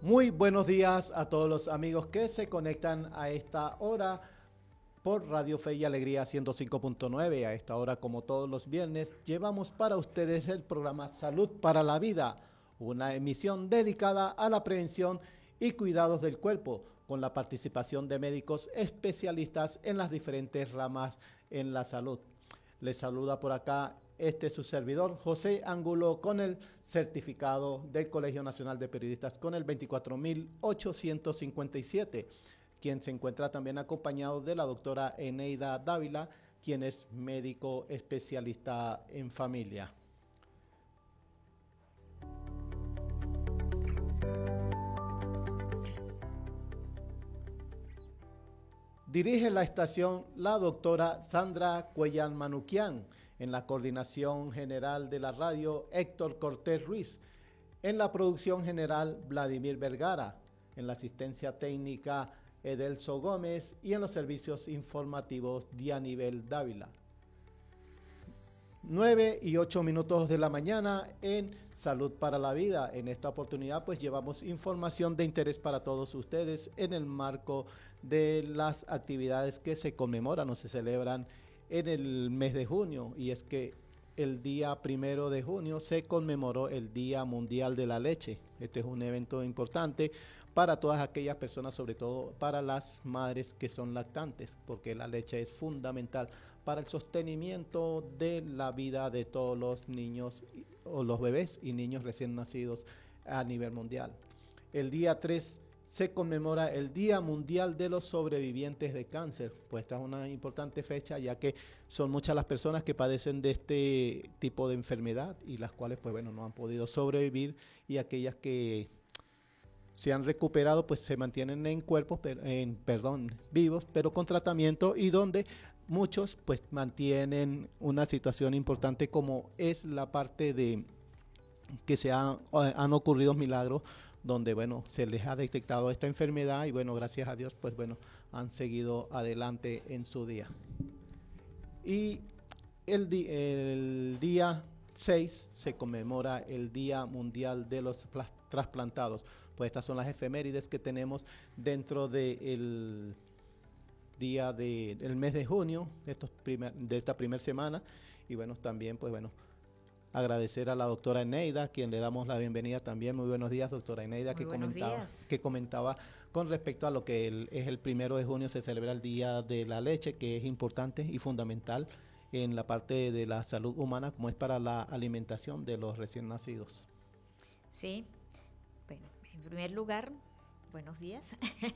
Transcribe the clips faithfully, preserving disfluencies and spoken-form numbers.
Muy buenos días a todos los amigos que se conectan a esta hora por Radio Fe y Alegría ciento cinco punto nueve. A esta hora, como todos los viernes, llevamos para ustedes el programa Salud para la Vida, una emisión dedicada a la prevención y cuidados del cuerpo, con la participación de médicos especialistas en las diferentes ramas en la salud. Les saluda por acá este su servidor, José Angulo, con el certificado del Colegio Nacional de Periodistas con el veinticuatro mil ochocientos cincuenta y siete, quien se encuentra también acompañado de la doctora Eneida Dávila, quien es médico especialista en familia. Dirige la estación la doctora Sandra Cuellar Manuquian, en la coordinación general de la radio Héctor Cortés Ruiz, en la producción general Vladimir Vergara, en la asistencia técnica Edelso Gómez y en los servicios informativos Dianibel Dávila. nueve y ocho minutos de la mañana en Salud para la Vida. En esta oportunidad pues llevamos información de interés para todos ustedes en el marco de las actividades que se conmemoran o se celebran en el mes de junio, y es que el día primero de junio se conmemoró el Día Mundial de la Leche. Este es un evento importante para todas aquellas personas, sobre todo para las madres que son lactantes, porque la leche es fundamental para el sostenimiento de la vida de todos los niños o los bebés y niños recién nacidos a nivel mundial. El día tres se conmemora el Día Mundial de los Sobrevivientes de Cáncer. Pues esta es una importante fecha, ya que son muchas las personas que padecen de este tipo de enfermedad y las cuales pues bueno no han podido sobrevivir, y aquellas que se han recuperado pues se mantienen en cuerpos, en, perdón, vivos, pero con tratamiento, y donde muchos pues mantienen una situación importante como es la parte de que se han, han ocurrido milagros donde bueno se les ha detectado esta enfermedad y bueno gracias a Dios pues bueno han seguido adelante en su día. Y el, di el día seis se conmemora el Día Mundial de los Trasplantados. Pues estas son las efemérides que tenemos dentro del día de, del mes de junio, de, estos primer, de esta primera semana. Y bueno, también pues bueno, agradecer a la doctora Eneida, quien le damos la bienvenida también. Muy buenos días, doctora Eneida, que comentaba, que comentaba con respecto a lo que el, es el primero de junio se celebra el Día de la Leche, que es importante y fundamental en la parte de la salud humana, como es para la alimentación de los recién nacidos. Sí, bueno, en primer lugar, buenos días.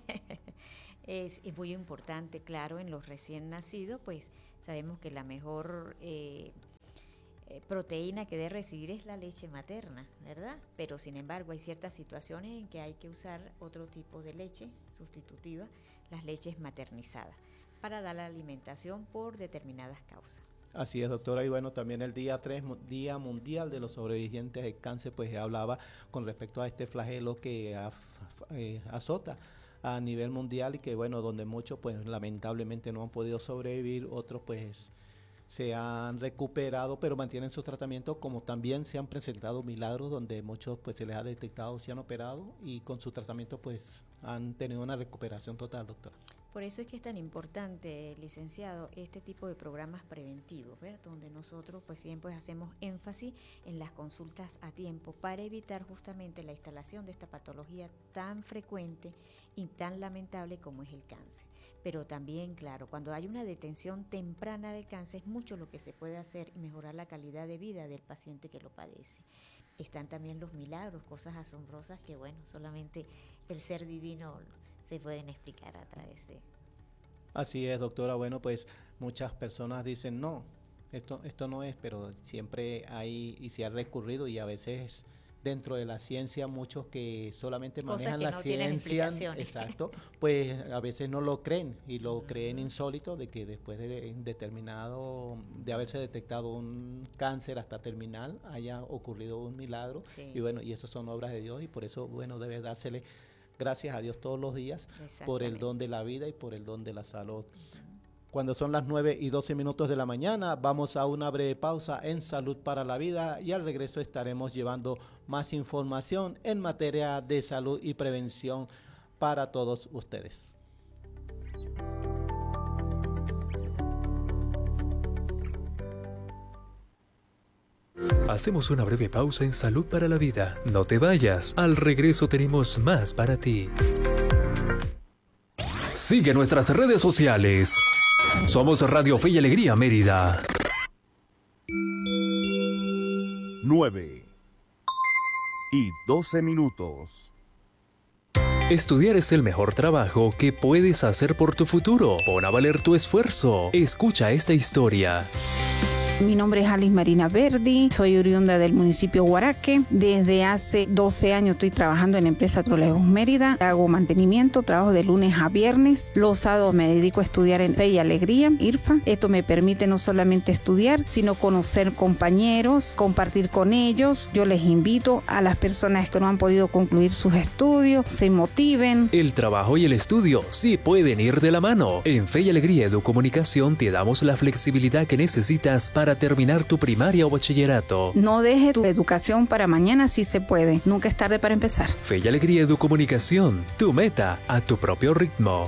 es, es muy importante, claro, en los recién nacidos, pues sabemos que la mejor eh, eh, proteína que debe recibir es la leche materna, ¿verdad? Pero sin embargo hay ciertas situaciones en que hay que usar otro tipo de leche sustitutiva, las leches maternizadas, para dar la alimentación por determinadas causas. Así es, doctora, y bueno, también el día tres, Día Mundial de los Sobrevivientes de Cáncer, pues hablaba con respecto a este flagelo que af, eh, azota a nivel mundial y que bueno, donde muchos pues lamentablemente no han podido sobrevivir, otros pues se han recuperado pero mantienen su tratamiento, como también se han presentado milagros donde muchos pues se les ha detectado, se han operado y con su tratamiento pues han tenido una recuperación total, doctora. Por eso es que es tan importante, licenciado, este tipo de programas preventivos, ¿ver? Donde nosotros pues siempre hacemos énfasis en las consultas a tiempo para evitar justamente la instalación de esta patología tan frecuente y tan lamentable como es el cáncer. Pero también, claro, cuando hay una detención temprana del cáncer es mucho lo que se puede hacer y mejorar la calidad de vida del paciente que lo padece. Están también los milagros, cosas asombrosas que bueno, solamente el ser divino se pueden explicar a través de... Así es, doctora. Bueno, pues muchas personas dicen no, esto, esto no es, pero siempre hay y se ha recurrido, y a veces dentro de la ciencia muchos que solamente Cosas manejan que la no tienen ciencia, explicaciones. exacto, pues a veces no lo creen y lo uh-huh. creen insólito de que después de determinado, de haberse detectado un cáncer hasta terminal haya ocurrido un milagro, sí. Y bueno, y eso son obras de Dios, y por eso bueno debe dársele gracias a Dios todos los días por el don de la vida y por el don de la salud. Uh-huh. Cuando son las nueve y doce minutos de la mañana, vamos a una breve pausa en Salud para la Vida y al regreso estaremos llevando más información en materia de salud y prevención para todos ustedes. Hacemos una breve pausa en Salud para la Vida. No te vayas, al regreso tenemos más para ti. Sigue nuestras redes sociales. Somos Radio Fe y Alegría Mérida. nueve y doce minutos. Estudiar es el mejor trabajo que puedes hacer por tu futuro. Pon a valer tu esfuerzo. Escucha esta historia. Mi nombre es Alice Marina Verdi, soy oriunda del municipio Guaraque. Desde hace doce años estoy trabajando en la empresa Trolejos Mérida. Hago mantenimiento, trabajo de lunes a viernes. Los sábados me dedico a estudiar en Fe y Alegría, I R F A. Esto me permite no solamente estudiar, sino conocer compañeros, compartir con ellos. Yo les invito a las personas que no han podido concluir sus estudios, se motiven. El trabajo y el estudio sí pueden ir de la mano. En Fe y Alegría Educomunicación te damos la flexibilidad que necesitas para Para terminar tu primaria o bachillerato. No deje tu educación para mañana si se puede. Nunca es tarde para empezar. Fe y Alegría Educomunicación, tu meta a tu propio ritmo.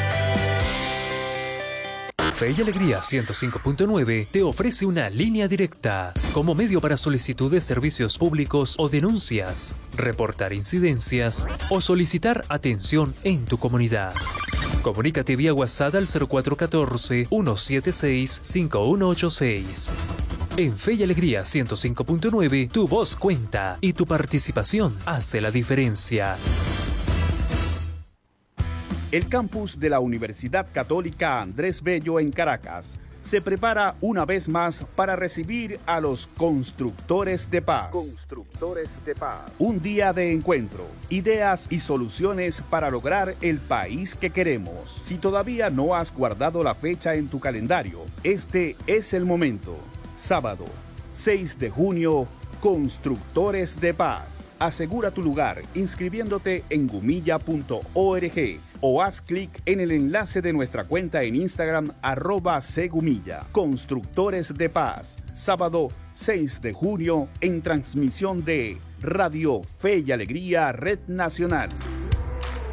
Fe y Alegría ciento cinco punto nueve te ofrece una línea directa como medio para solicitud de servicios públicos o denuncias, reportar incidencias o solicitar atención en tu comunidad. Comunícate vía WhatsApp al cero cuatro uno cuatro, uno siete seis, cinco uno ocho seis. En Fe y Alegría ciento cinco punto nueve, tu voz cuenta y tu participación hace la diferencia. El campus de la Universidad Católica Andrés Bello en Caracas se prepara una vez más para recibir a los constructores de paz. Constructores de paz. Un día de encuentro, ideas y soluciones para lograr el país que queremos. Si todavía no has guardado la fecha en tu calendario, este es el momento. Sábado, seis de junio, Constructores de Paz. Asegura tu lugar inscribiéndote en gumilla punto org o haz clic en el enlace de nuestra cuenta en Instagram arroba segumilla. Constructores de Paz, sábado seis de junio en transmisión de Radio Fe y Alegría Red Nacional.